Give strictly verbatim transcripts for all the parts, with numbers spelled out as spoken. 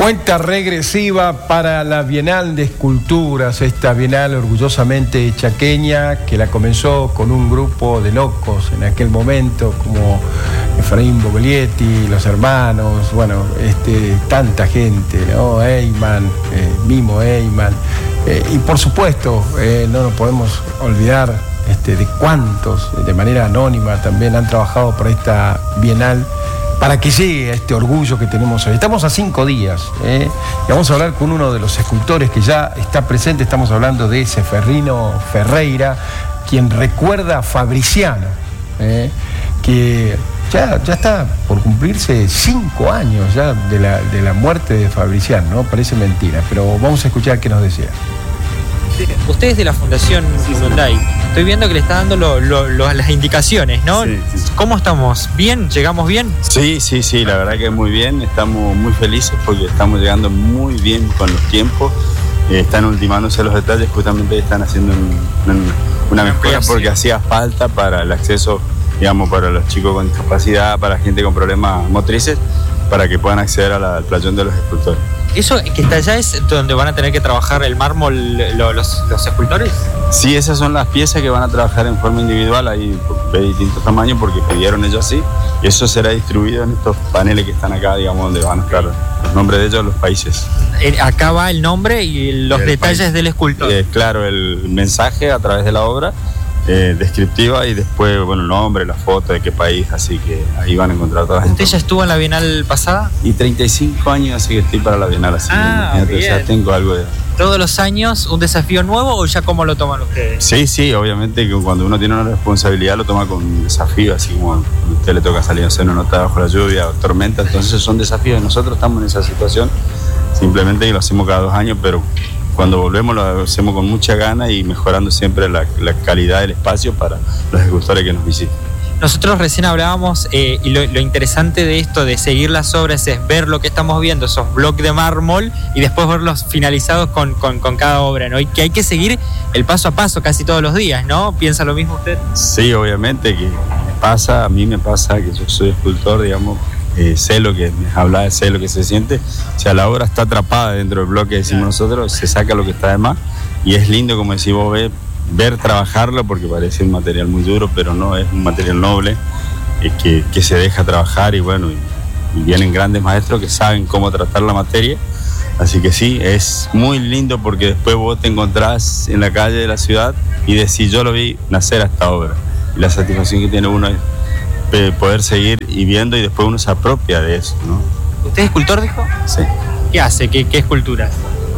Cuenta regresiva para la Bienal de Esculturas, esta Bienal orgullosamente chaqueña que la comenzó con un grupo de locos en aquel momento como Efraín Boglietti, los hermanos, bueno, este, tanta gente, ¿no? Eyman, eh, Mimo Eyman, eh, y por supuesto eh, no nos podemos olvidar este, de cuántos de manera anónima también han trabajado por esta Bienal para que llegue a este orgullo que tenemos hoy. Estamos a cinco días, ¿eh? Y vamos a hablar con uno de los escultores que ya está presente. Estamos hablando de Seferino Ferreira, quien recuerda a Fabriciano, ¿eh? que ya, ya está por cumplirse cinco años ya de la, de la muerte de Fabriciano, ¿no? Parece mentira, pero vamos a escuchar qué nos decía. Ustedes de la Fundación Hyundai, estoy viendo que le está dando lo, lo, lo, las indicaciones, ¿no? Sí, sí, sí. ¿Cómo estamos? ¿Bien? ¿Llegamos bien? Sí, sí, sí, la verdad que muy bien. Estamos muy felices porque estamos llegando muy bien con los tiempos. Eh, están ultimándose los detalles, justamente están haciendo un, un, una mejora porque hacía falta para el acceso, digamos, para los chicos con discapacidad, para gente con problemas motrices, para que puedan acceder a la, al playón de los escultores. ¿Eso que está allá es donde van a tener que trabajar el mármol lo, los, los escultores? Sí, esas son las piezas que van a trabajar en forma individual, ahí de distintos tamaños porque pidieron ellos así. Y eso será distribuido en estos paneles que están acá, digamos, donde van a estar los nombres de ellos, los países. Acá va el nombre y los el detalles país. Del escultor. Eh, claro, el mensaje a través de la obra. Eh, descriptiva y después, bueno, el nombre, la foto, de qué país, así que ahí van a encontrar todas. ¿Usted ya estuvo en la Bienal pasada? Y treinta y cinco años, así que estoy para la Bienal, así ah, que ya tengo algo de... ¿Todos los años un desafío nuevo o ya cómo lo toman ustedes? Sí, sí, obviamente que cuando uno tiene una responsabilidad lo toma con un desafío, así como a usted le toca salir a hacer una nota bajo la lluvia o tormenta, entonces son desafíos. Nosotros estamos en esa situación, simplemente lo hacemos cada dos años, pero cuando volvemos lo hacemos con mucha gana y mejorando siempre la, la calidad del espacio para los escultores que nos visitan. Nosotros recién hablábamos eh, y lo, lo interesante de esto de seguir las obras es ver lo que estamos viendo, esos bloques de mármol y después verlos finalizados con, con, con cada obra, ¿no? Y que hay que seguir el paso a paso casi todos los días, ¿no? ¿Piensa lo mismo usted? Sí, obviamente que me pasa, a mí me pasa que yo soy escultor, digamos, Eh, sé lo que me habla, sé lo que se siente. O sea, la obra está atrapada dentro del bloque, decimos nosotros, se saca lo que está de más y es lindo, como decimos, ver, ver trabajarlo porque parece un material muy duro, pero no, es un material noble eh, que, que se deja trabajar y bueno, y, y vienen grandes maestros que saben cómo tratar la materia. Así que sí, es muy lindo porque después vos te encontrás en la calle de la ciudad y decís, yo lo vi nacer a esta obra. Y la satisfacción que tiene uno es poder seguir y viendo y después uno se apropia de eso, ¿no? ¿Usted es escultor, dijo? Sí. ¿Qué hace? ¿Qué, qué esculturas?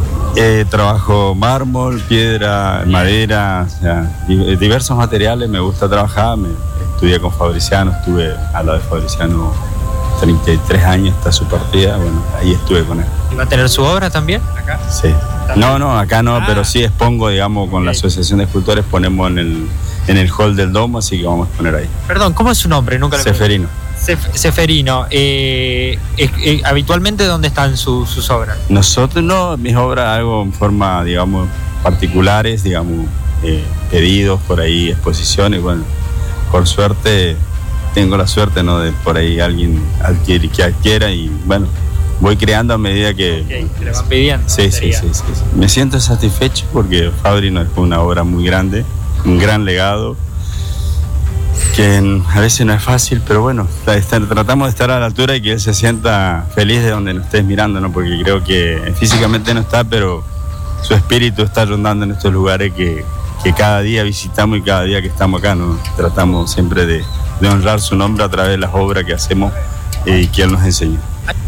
Eh, trabajo mármol, piedra, madera, o sea, diversos materiales, me gusta trabajar, me estudié con Fabriciano, estuve al lado de Fabriciano treinta y tres años hasta su partida, bueno, ahí estuve con él. ¿Y va a tener su obra también acá? Sí. No, no, acá no, ah. pero sí expongo, digamos, con okay. la Asociación de Escultores ponemos en el, en el hall del domo, así que vamos a poner ahí. Perdón, ¿cómo es su nombre? Nunca lo Seferino. Sef, Seferino, eh, eh, eh, ¿habitualmente dónde están su, sus obras? Nosotros no, mis obras hago en forma, digamos, particulares, digamos, eh, pedidos por ahí, exposiciones, bueno, por suerte, tengo la suerte, ¿no?, de por ahí alguien adquiere, que adquiera y bueno, voy creando a medida que... Okay, que le van pidiendo. Sí, sí, sí, sí, sí. Me siento satisfecho porque Fabri nos dejó una obra muy grande, un gran legado, que a veces no es fácil, pero bueno, tratamos de estar a la altura y que él se sienta feliz de donde nos estés mirando, ¿no? Porque creo que físicamente no está, pero su espíritu está rondando en estos lugares que, que cada día visitamos y cada día que estamos acá, ¿no? Tratamos siempre de, de honrar su nombre a través de las obras que hacemos y que él nos enseñó.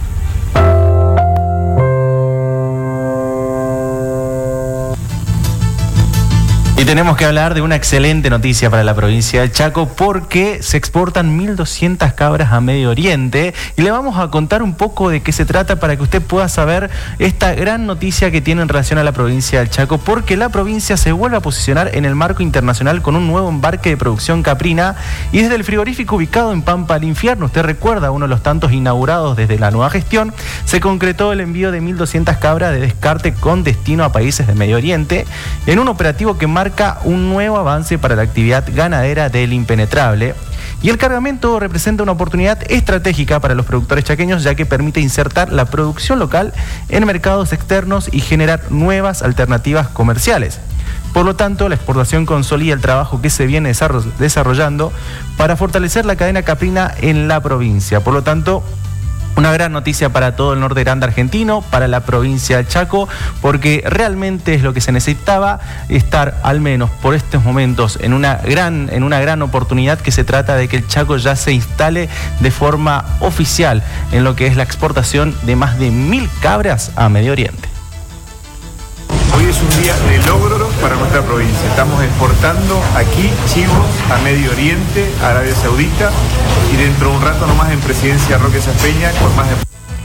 Y tenemos que hablar de una excelente noticia para la provincia del Chaco porque se exportan mil doscientas cabras a Medio Oriente y le vamos a contar un poco de qué se trata para que usted pueda saber esta gran noticia que tiene en relación a la provincia del Chaco, porque la provincia se vuelve a posicionar en el marco internacional con un nuevo embarque de producción caprina y desde el frigorífico ubicado en Pampa al Infierno, usted recuerda, uno de los tantos inaugurados desde la nueva gestión, se concretó el envío de mil doscientas cabras de descarte con destino a países de Medio Oriente en un operativo que marca un nuevo avance para la actividad ganadera del Impenetrable. Y el cargamento representa una oportunidad estratégica para los productores chaqueños, ya que permite insertar la producción local en mercados externos y generar nuevas alternativas comerciales. Por lo tanto, la exportación consolida el trabajo que se viene desarrollando para fortalecer la cadena caprina en la provincia. Por lo tanto, una gran noticia para todo el norte grande argentino, para la provincia del Chaco, porque realmente es lo que se necesitaba, estar al menos por estos momentos en una gran, en una gran oportunidad, que se trata de que el Chaco ya se instale de forma oficial en lo que es la exportación de más de mil cabras a Medio Oriente. Hoy es un día de logros para nuestra provincia. Estamos exportando aquí chivos a Medio Oriente, a Arabia Saudita, y dentro de un rato nomás en Presidencia Roque Saspeña con más de...